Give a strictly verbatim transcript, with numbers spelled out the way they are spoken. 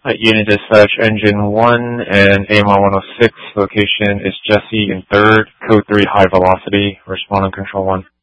Uh, unit dispatch, engine one and A M R one oh six. Location is Jesse in third. Code three, high velocity. Respond on control one.